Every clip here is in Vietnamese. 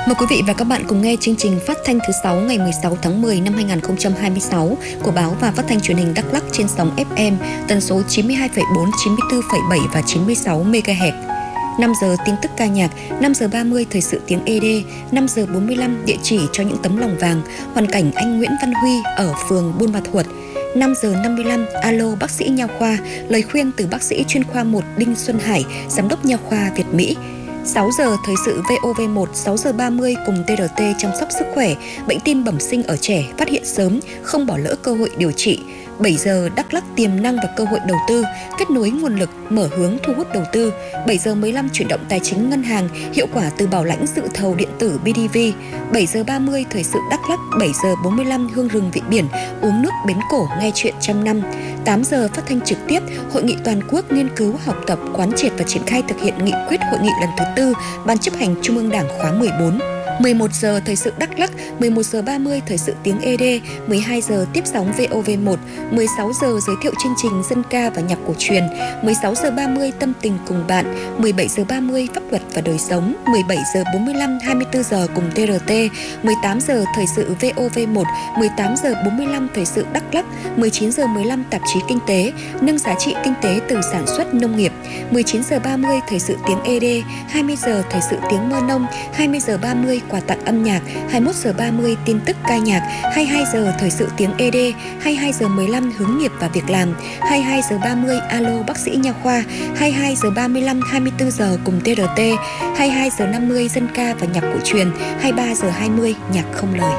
Mời quý vị và các bạn cùng nghe chương trình phát thanh thứ 6 ngày 16 tháng 10 năm 2026 của báo và phát thanh truyền hình Đắk Lắk trên sóng FM tần số 92,4, 94,7 và 96 MHz. 5 giờ tin tức ca nhạc, 5 giờ 30 thời sự tiếng ED, 5 giờ 45 địa chỉ cho những tấm lòng vàng, hoàn cảnh anh Nguyễn Văn Huy ở phường Buôn Ma Thuột. 5 giờ 55, alo bác sĩ nha khoa, lời khuyên từ bác sĩ chuyên khoa 1 Đinh Xuân Hải, giám đốc nha khoa Việt Mỹ. 6 giờ thời sự VOV1, 6 giờ 30 cùng TRT chăm sóc sức khỏe, bệnh tim bẩm sinh ở trẻ, phát hiện sớm, không bỏ lỡ cơ hội điều trị. 7 giờ Đắk Lắk tiềm năng và cơ hội đầu tư, kết nối nguồn lực, mở hướng thu hút đầu tư. 7 giờ 15 chuyển động tài chính ngân hàng, hiệu quả từ bảo lãnh dự thầu điện tử BDV. 7 giờ 30 thời sự Đắk Lắk, 7 giờ 45 hương rừng vị biển, uống nước bến cổ nghe chuyện trăm năm. 8 giờ phát thanh trực tiếp Hội nghị toàn quốc nghiên cứu học tập quán triệt và triển khai thực hiện nghị quyết hội nghị lần thứ 4 Ban chấp hành Trung ương Đảng khóa 14. 11 giờ thời sự Đắk Lắk, 11 giờ 30 thời sự tiếng ED, 12 giờ tiếp sóng VOV1, 16 giờ giới thiệu chương trình dân ca và nhạc cổ truyền, 16 giờ 30 tâm tình cùng bạn, 17 giờ 30 pháp luật và đời sống, 17 giờ 45 24 giờ cùng TRT, 18 giờ thời sự VOV1, 18 giờ 45 thời sự Đắk Lắk, 19 giờ 15 tạp chí kinh tế, nâng giá trị kinh tế từ sản xuất nông nghiệp, 19 giờ 30 thời sự tiếng ED, 20 giờ thời sự tiếng Mơ Nông, 20 giờ 30 quà tặng âm nhạc, 21 giờ 30 tin tức ca nhạc, 22 giờ thời sự tiếng ED, 22 giờ 15 hướng nghiệp và việc làm, 22 giờ 30 alo bác sĩ nha khoa, 22 giờ 35 24 giờ cùng TRT, 22 giờ 50 dân ca và nhạc cổ truyền, 23 giờ 20 nhạc không lời.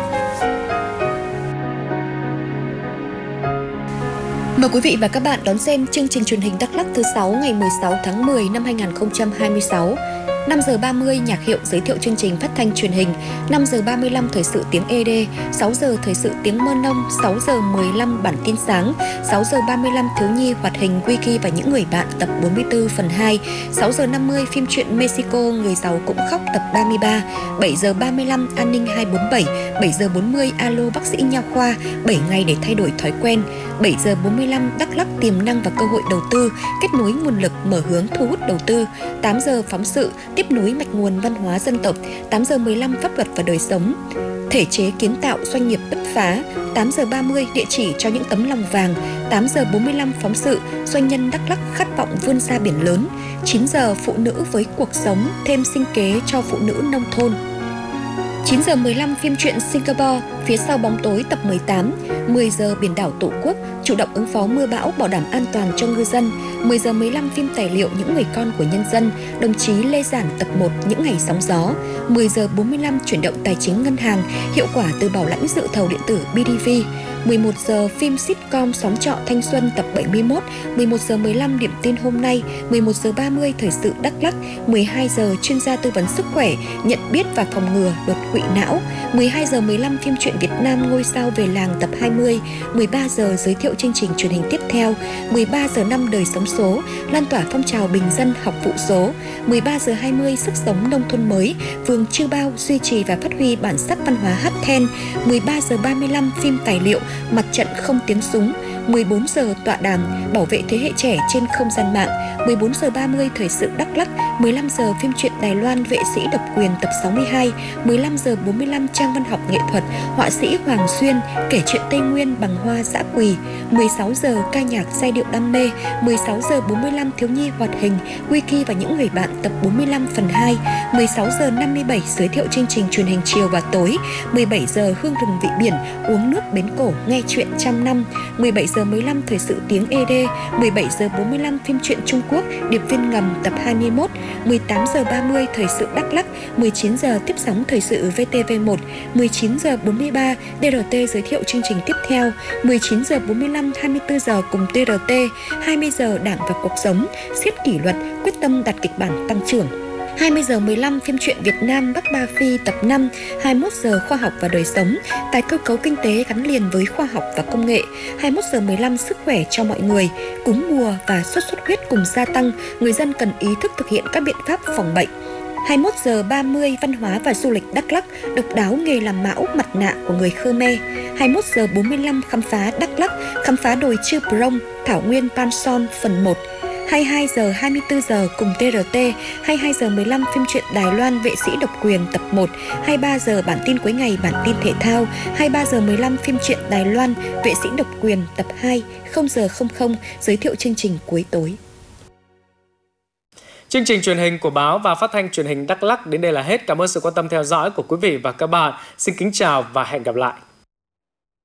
Mời quý vị và các bạn đón xem chương trình truyền hình Đắk Lắk thứ 6 ngày 16 tháng 10 năm 2026. 5 giờ 30 nhạc hiệu giới thiệu chương trình phát thanh truyền hình, 5 giờ 35 thời sự tiếng ED, 6 giờ thời sự tiếng Mơ Nông, 6 giờ 15 bản tin sáng, 6 giờ 35 thiếu nhi hoạt hình Wiki và những người bạn tập 44 phần 2, 6 giờ 50 phim truyện Mexico người giàu cũng khóc tập 33, 7 giờ 35 an ninh 247, 7 giờ 40 alo bác sĩ nha khoa, 7 ngày để thay đổi thói quen, 7 giờ 45 Đắk Lắk tiềm năng và cơ hội đầu tư, kết nối nguồn lực mở hướng thu hút đầu tư, 8 giờ phóng sự tiếp nối mạch nguồn văn hóa dân tộc, 8 giờ 15 pháp luật và đời sống, thể chế kiến tạo doanh nghiệp bứt phá, 8 giờ 30 địa chỉ cho những tấm lòng vàng, 8 giờ 45 phóng sự doanh nhân Đắk Lắk khát vọng vươn ra biển lớn, 9 giờ phụ nữ với cuộc sống thêm sinh kế cho phụ nữ nông thôn. 9 giờ 15 phim truyện Singapore, phía sau bóng tối tập 18, 10 giờ biển đảo Tổ quốc, chủ động ứng phó mưa bão bảo đảm an toàn cho ngư dân, 10 giờ 15 phim tài liệu những người con của nhân dân, đồng chí Lê Giản tập 1 những ngày sóng gió, 10 giờ 45 chuyển động tài chính ngân hàng, hiệu quả từ bảo lãnh dự thầu điện tử BDV, 11 giờ phim sitcom Xóm trọ thanh xuân tập 71, 11 giờ 15 điểm tin hôm nay, 11 giờ 30 thời sự Đắk Lắk, 12 giờ chuyên gia tư vấn sức khỏe, nhận biết và phòng ngừa đột quỵ não, 12 giờ 15 phim truyện Việt Nam ngôi sao về làng tập 20, 13 giờ giới thiệu chương trình truyền hình tiếp theo, 13 giờ 5 đời sống số, lan tỏa phong trào bình dân học vụ số, 13 giờ 20 sức sống nông thôn mới, phường Chư Bao duy trì và phát huy bản sắc văn hóa hát then, 13 giờ 35 phim tài liệu Mặt trận không tiếng súng, 14 giờ tọa đàm bảo vệ thế hệ trẻ trên không gian mạng, 14 giờ 30 thời sự Đắk Lắk, 15 giờ phim truyện Đài Loan vệ sĩ độc quyền tập 62, 15 giờ 45 trang văn học nghệ thuật họa sĩ Hoàng Xuyên kể chuyện Tây Nguyên bằng hoa dã quỳ, 16 giờ ca nhạc giai điệu đam mê, 16 giờ 45 thiếu nhi hoạt hình Wiki và những người bạn tập 45 phần 2, 16 giờ 57 giới thiệu chương trình truyền hình chiều và tối, 17 giờ hương rừng vị biển uống nước bến cổ nghe chuyện trăm năm, 17 giờ 15 thời sự tiếng ED, 17 giờ 45 phim truyện Trung Quốc Điệp viên ngầm tập 21, 18 giờ 30 thời sự Đắk Lắk, 19 giờ tiếp sóng thời sự VTV1, 19 giờ 43 DRT giới thiệu chương trình tiếp theo, 19 giờ 45 24 giờ cùng TRT, 20 giờ Đảng và cuộc sống, siết kỷ luật, quyết tâm đặt kịch bản tăng trưởng. 20 giờ 15 phim truyện Việt Nam Bắc Ba Phi tập 5, 21 giờ khoa học và đời sống, tái cơ cấu kinh tế gắn liền với khoa học và công nghệ, 21 giờ 15 sức khỏe cho mọi người, cúm mùa và sốt xuất huyết cùng gia tăng, người dân cần ý thức thực hiện các biện pháp phòng bệnh. 21 giờ 30 văn hóa và du lịch Đắk Lắk, độc đáo nghề làm mão mặt nạ của người Khmer. 21 giờ 45 khám phá Đắk Lắk, khám phá đồi Chư Prong, thảo nguyên Pan Son phần 1. 22 giờ 24 giờ cùng TRT, 22 giờ 15 phim truyện Đài Loan Vệ sĩ độc quyền tập 1, 23 giờ bản tin cuối ngày bản tin thể thao, 23 giờ 15 phim truyện Đài Loan Vệ sĩ độc quyền tập 2, 0 giờ 00 giới thiệu chương trình cuối tối. Chương trình truyền hình của báo và phát thanh truyền hình Đắk Lắk đến đây là hết. Cảm ơn sự quan tâm theo dõi của quý vị và các bạn. Xin kính chào và hẹn gặp lại.